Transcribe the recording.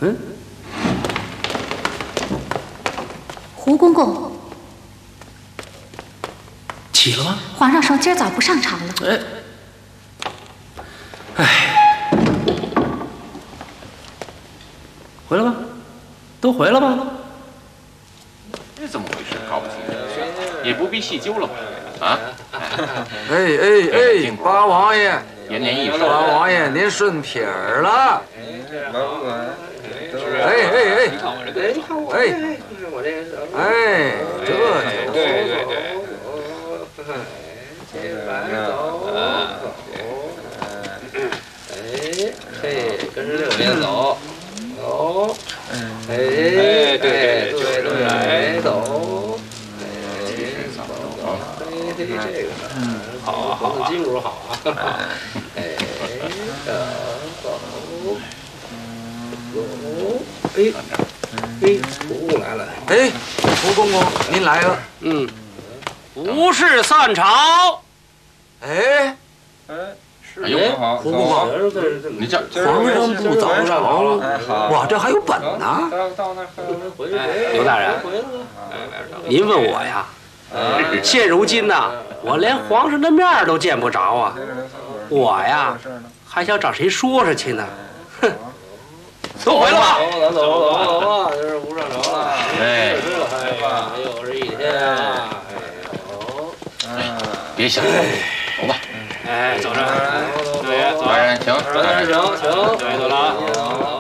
嗯， 胡公公， 起了吗？ 皇上说今儿早不上朝了。 回来吧，都回来吧。 这怎么回事？搞不清楚，也不必细究了吧？啊！ 八王爷， 延年益寿。 八王爷，您顺撇儿了。 你看我这个，你看我这个， 这跟着六爷走，走，对，走，这个，好，黄子金主好啊，走，胡来了， 胡公公您来了， 无事散朝。 哎呦， 好， 胡公公， 你这皇上不早朝了，哇，这还有本呢。 刘大人，您问我呀？现如今呐，我连皇上的面都见不着啊，我呀还想找谁说说去呢？哼，都回来吧。 走，这是不上朝了。 哎， 又是一天啊！ 别想了，走吧。 走着， 大人请，大人请。 行， 对，走了啊。